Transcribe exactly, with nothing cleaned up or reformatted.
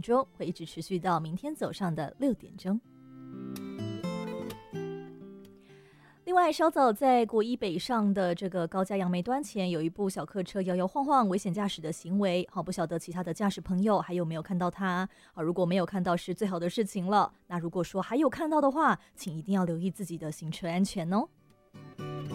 钟，会一直持续到明天早上的六点钟。另外，稍早在国一北上的这个高架杨梅端前，有一部小客车摇摇晃晃，危险驾驶的行为。好，不晓得其他的驾驶朋友还有没有看到它？啊，如果没有看到是最好的事情了。那如果说还有看到的话，请一定要留意自己的行车安全哦。